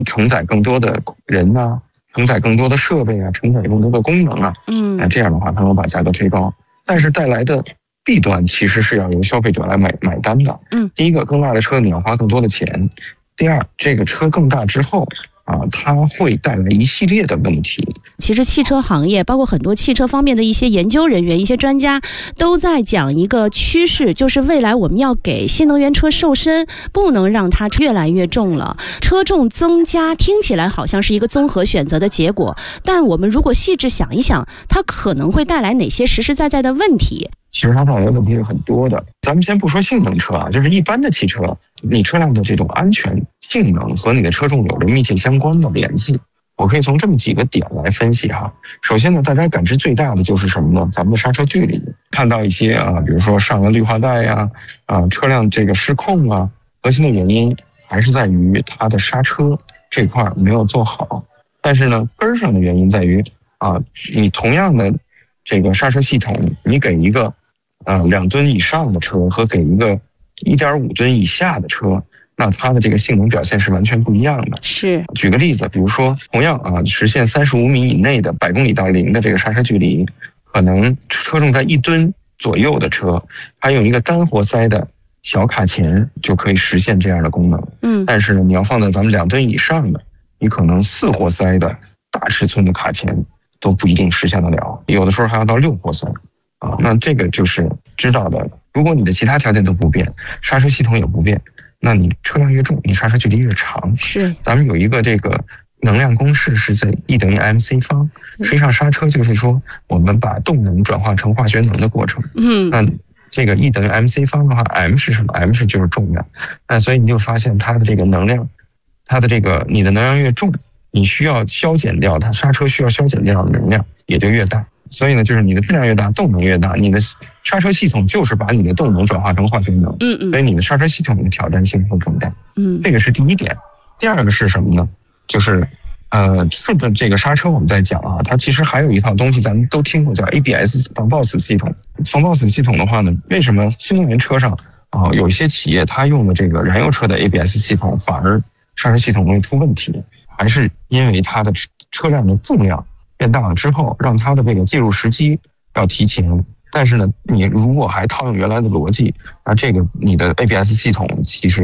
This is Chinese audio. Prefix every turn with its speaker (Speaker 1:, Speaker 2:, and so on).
Speaker 1: 承载更多的人啊，承载更多的设备啊，承载更多的功能啊，这样的话它能把价格推高，但是带来的弊端其实是要由消费者来买单的。第一个，更大的车你要花更多的钱；第二，这个车更大之后它会带来一系列的问题。
Speaker 2: 其实汽车行业包括很多汽车方面的一些研究人员、一些专家都在讲一个趋势，就是未来我们要给新能源车瘦身，不能让它越来越重了。车重增加听起来好像是一个综合选择的结果，但我们如果细致想一想，它可能会带来哪些实实在在的问题？
Speaker 1: 其实它带来的问题是很多的。咱们先不说性能车就是一般的汽车，你车辆的这种安全性能和你的车重有着密切相关的联系。我可以从这么几个点来分析哈。首先呢，大家感知最大的就是什么呢？咱们的刹车距离，看到一些比如说上了绿化带车辆这个失控核心的原因还是在于它的刹车这块没有做好。但是呢，根儿上的原因在于你同样的这个刹车系统，你给一个2吨以上的车和给一个1.5吨以下的车，那它的这个性能表现是完全不一样的。
Speaker 2: 是，
Speaker 1: 举个例子，比如说同样实现35米以内的100公里到0的这个刹车距离，可能车重在1吨左右的车，它用一个单活塞的小卡钳就可以实现这样的功能。但是呢，你要放在咱们2吨以上的，你可能4活塞的大尺寸的卡钳都不一定实现得了，有的时候还要到6活塞那这个就是知道的。如果你的其他条件都不变，刹车系统也不变，那你车辆越重，你刹车距离越长。
Speaker 2: 是，
Speaker 1: 咱们有一个这个能量公式是在 E 等于 mc 方，实际上刹车就是说我们把动能转化成化学能的过程。那这个 E 等于 mc 方的话 ，m 是什么 ？m 是就是重量。那所以你就发现它的这个能量，它的这个你的能量越重，你需要消减掉它刹车需要消减掉的能量也就越大。所以呢，就是你的质量越大，动能越大，你的刹车系统就是把你的动能转化成化学能。所以你的刹车系统的挑战性会更大。这个是第一点。第二个是什么呢？就是顺着这个刹车我们在讲它其实还有一套东西咱们都听过，叫 ABS 防抱死系统。防抱死系统的话呢，为什么新能源车上有一些企业它用的这个燃油车的 ABS 系统反而刹车系统容易出问题？还是因为它的车辆的重量变大了之后，让它的这个介入时机要提前。但是呢，你如果还套用原来的逻辑，那这个你的 ABS 系统其实